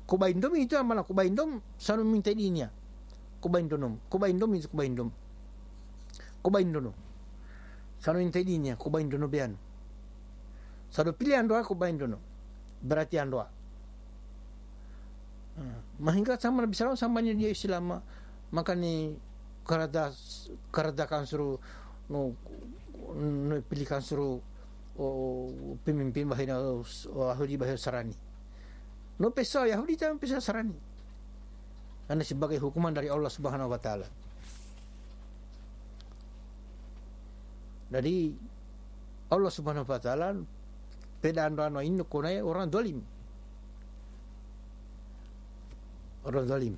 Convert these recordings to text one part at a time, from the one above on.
Kubaindom itu mana? Kubaindom sanu minta dinya. Kubaindonom itu kubaindom. Kubaindono. Sanu minta dinya kubaindono bian. Sadu pilihan doa kubaindono. Berarti andoa. Mahingga sama Nabi SAW samanya dia Islam maka ni karadakan suruh no pilihkan suruh pemimpin bahina Yahudi bahina sarani. No pesa Yahudi dan pesa sarani. Karena sebagai hukuman dari Allah Subhanahu wa taala. Jadi Allah Subhanahu wa taala pedaan doa ini konai orang zalim. Orang zalim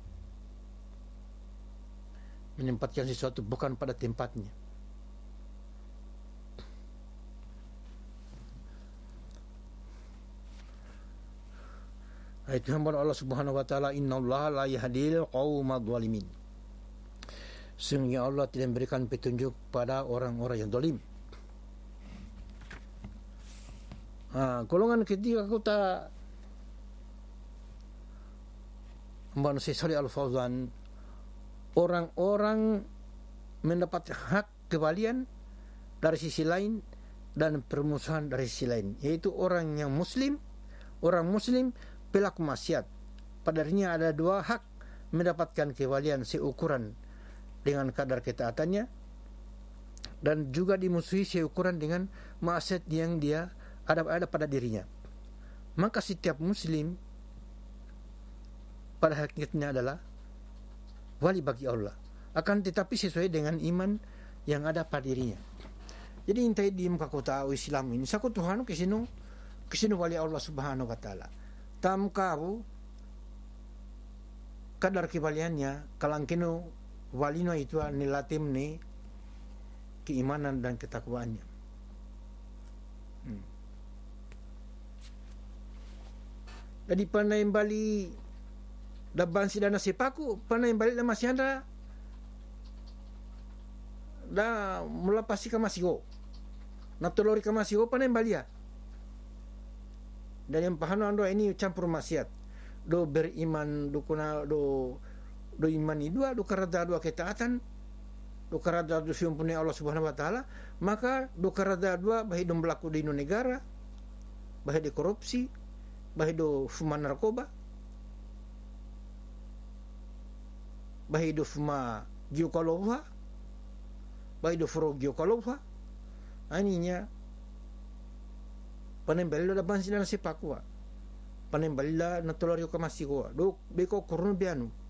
menempatkan sesuatu bukan pada tempatnya. Ayat hamba Allah Subhanahu wa taala, innallaha la yahdil qaumadz zalimin. Sungguh Allah tidak memberikan petunjuk pada orang-orang yang zalim. Golongan ketiga kota Mbak Syekh Shalih Al Fauzan, orang-orang mendapat hak kewalian dari sisi lain dan permusuhan dari sisi lain, yaitu orang muslim pelaku maksiat. Pada dirinya ada dua hak mendapatkan kewalian seukuran dengan kadar ketaatannya dan juga dimusuhi seukuran dengan maksiat yang dia ada pada dirinya. Maka setiap muslim pada hakikatnya adalah wali bagi Allah, akan tetapi sesuai dengan iman yang ada pada dirinya. Jadi intai di muka kota Islam ini saku Tuhan kesinu wali Allah Subhanahu wa taala. Tam kau kadar kewaliannya kalangkino walino itu nilatim ni keimanan dan ketakwaannya. Jadi panai bali daban sidana sepaku panai balik dah masih ada dah mula pasti ka masih natolori ka masih panai balia. Dan yang paham ando ini campur maksiat. Do beriman do kuna do imani dua do karada dua ketaatan do karada do siumpuni Allah Subhanahu wa taala, maka do karada dua bahi do berlaku di negara, bahi di korupsi, bahi do fuma narkoba, bahi do fuma giokaloha, bahi do furo giokaloha. Aninya panembali da bansi na sepakua panembali la natolari ka masigo do beko kurun bianu